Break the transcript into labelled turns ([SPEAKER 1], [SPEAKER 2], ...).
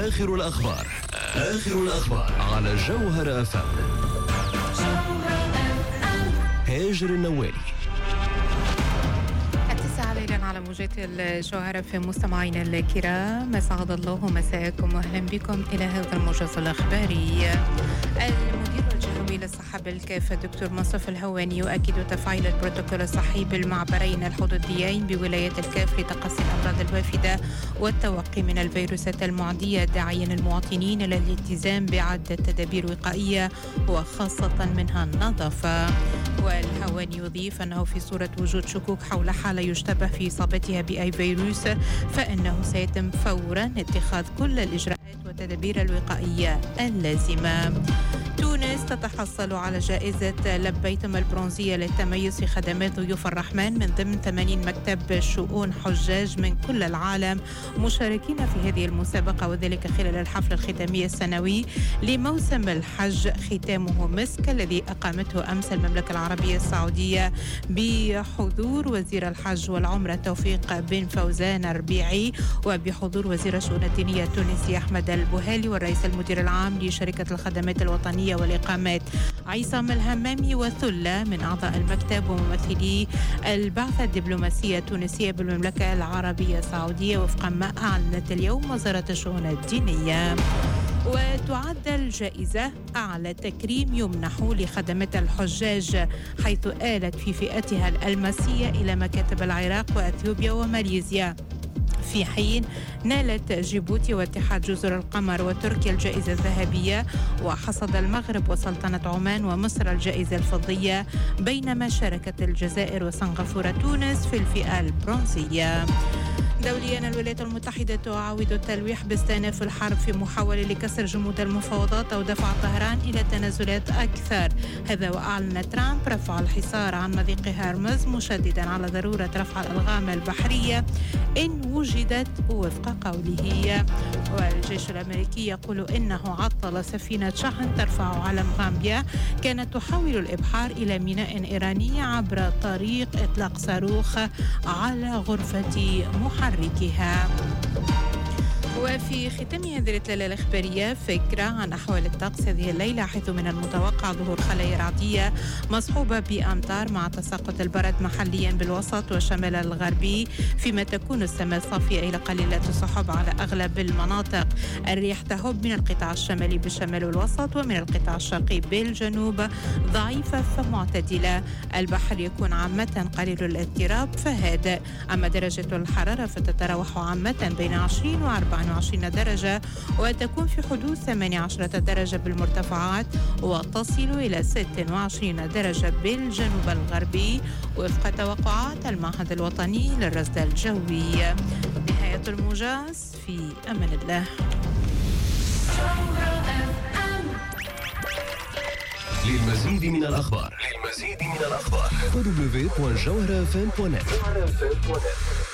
[SPEAKER 1] آخر الأخبار على جوهر FM. هاجر النوالي.
[SPEAKER 2] ليلا على موجات الجوهرة في مستمعينا الكرام، أسعد الله مساءكم وأهلا بكم إلى هذا الموجز الأخباري. المدير الجهوي للصحة بالكاف الدكتور مصطفى الهواني يؤكد تفعيل البروتوكول الصحي بالمعبرين الحدوديين بولاية الكاف لتقصي الأمراض الوافدة والتوقي من الفيروسات المعدية، داعيا المواطنين إلى الالتزام بعدة تدابير وقائية وخاصة منها النظافة. والهواني يضيف أنه في صورة وجود شكوك حول حالة يشتبه في إصابتها بأي فيروس فإنه سيتم فورا اتخاذ كل الإجراءات والتدابير الوقائية اللازمة. تونس تتحصل على جائزة لبيتم البرونزية للتميز في خدمات ضيوف الرحمن من ضمن 80 مكتب شؤون حجاج من كل العالم مشاركين في هذه المسابقة، وذلك خلال الحفل الختامي السنوي لموسم الحج ختامه مسك الذي أقامته أمس المملكة العربية السعودية بحضور وزير الحج والعمرة توفيق بن فوزان الربيعي وبحضور وزير الشؤون الدينية التونسي أحمد البوهالي والرئيس المدير العام لشركة الخدمات الوطنية والإقامات عصام الهمامي وثلة من أعضاء المكتب وممثلي البعثة الدبلوماسية التونسية بالمملكة العربية السعودية وفقا ما أعلنت اليوم وزارة الشؤون الدينية. وتعد الجائزة أعلى تكريم يمنح لخدمات الحجاج، حيث آلت في فئتها الألماسية إلى مكاتب العراق وأثيوبيا وماليزيا، في حين نالت جيبوتي واتحاد جزر القمر وتركيا الجائزة الذهبية، وحصد المغرب وسلطنة عمان ومصر الجائزة الفضية، بينما شاركت الجزائر وسنغافورة تونس في الفئة البرونزية. دوليا، الولايات المتحدة تعاود التلويح باستئناف الحرب في محاولة لكسر جمود المفاوضات أو دفع طهران إلى تنازلات أكثر. هذا وأعلن ترامب رفع الحصار عن مضيق هرمز، مشددا على ضرورة رفع الألغام البحرية إن وجدت وفق قوله. والجيش الأمريكي يقول إنه عطل سفينة شحن ترفع علم غامبيا كانت تحاول الإبحار إلى ميناء إيراني عبر طريق إطلاق صاروخ على غرفة محركها. وفي ختام هذه التلالة الإخبارية فكرة عن أحوال الطقس هذه الليلة، حيث من المتوقع ظهور خلايا رعدية مصحوبة بأمطار مع تساقط البرد محليا بالوسط والشمال الغربي، فيما تكون السماء صافية إلى قليلة السحب على أغلب المناطق. الرياح تهب من القطاع الشمالي بالشمال والوسط ومن القطاع الشرقي بالجنوب ضعيفة فمعتدلة. البحر يكون عامة قليل الاضطراب فهادئ. أما درجة الحرارة فتتراوح عامة بين 20 و 24 درجة، وتكون في حدود 18 درجة بالمرتفعات، وتصل إلى 26 درجة بالجنوب الغربي وفق توقعات المعهد الوطني للرصد الجوي. نهاية الموجز، في أمان الله.
[SPEAKER 1] للمزيد من الأخبار www.jawharafm.net.